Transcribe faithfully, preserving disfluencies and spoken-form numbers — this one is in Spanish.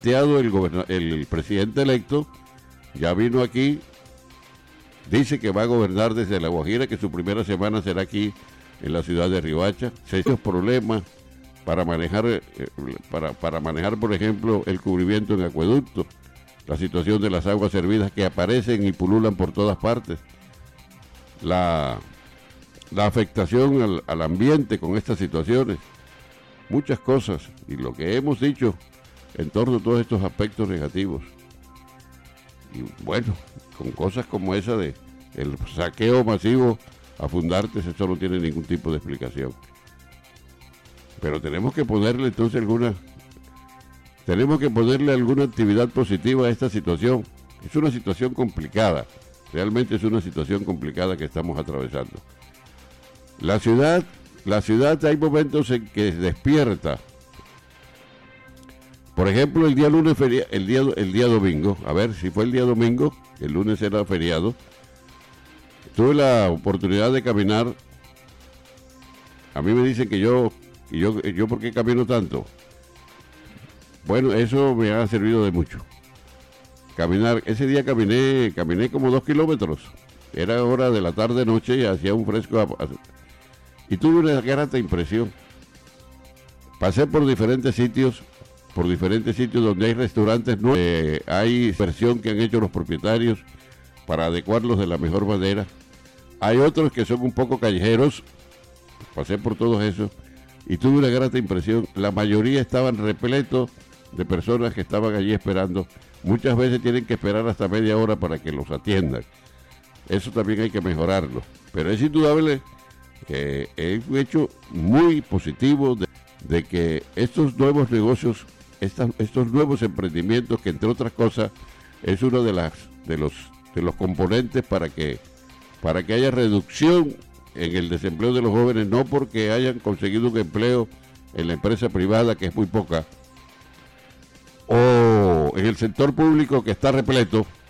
El, goberna- el presidente electo ya vino aquí, dice que va a gobernar desde La Guajira, que su primera semana será aquí en la ciudad de Riohacha. Serios problemas para manejar, eh, para, para manejar, por ejemplo, el cubrimiento en acueductos, la situación de las aguas servidas que aparecen y pululan por todas partes, la, la afectación al, al ambiente con estas situaciones, muchas cosas, y lo que hemos dicho en torno a todos estos aspectos negativos. Y bueno, con cosas como esa de el saqueo masivo a Fundartes, eso no tiene ningún tipo de explicación. Pero tenemos que ponerle entonces alguna, tenemos que ponerle alguna actividad positiva a esta situación. Es una situación complicada, realmente es una situación complicada que estamos atravesando. La ciudad, la ciudad hay momentos en que despierta. Por ejemplo, el día lunes, feria, el día el día domingo, a ver, si fue el día domingo, el lunes era feriado, tuve la oportunidad de caminar. A mí me dicen que yo, y yo, yo ¿por qué camino tanto? Bueno, eso me ha servido de mucho. Caminar, ese día caminé, caminé como dos kilómetros. Era hora de la tarde noche y hacía un fresco. A, a, y tuve una grata impresión. Pasé por diferentes sitios, por diferentes sitios donde hay restaurantes nuevos, eh, hay inversión que han hecho los propietarios para adecuarlos de la mejor manera. Hay otros que son un poco callejeros, pasé por todos esos y tuve una grata impresión. La mayoría estaban repletos de personas que estaban allí esperando. Muchas veces tienen que esperar hasta media hora para que los atiendan. Eso también hay que mejorarlo. Pero es indudable que es un hecho muy positivo de, de que estos nuevos negocios, estas, estos nuevos emprendimientos, que entre otras cosas es uno de las de los de los componentes para que para que haya reducción en el desempleo de los jóvenes, no porque hayan conseguido un empleo en la empresa privada, que es muy poca, o en el sector público, que está repleto,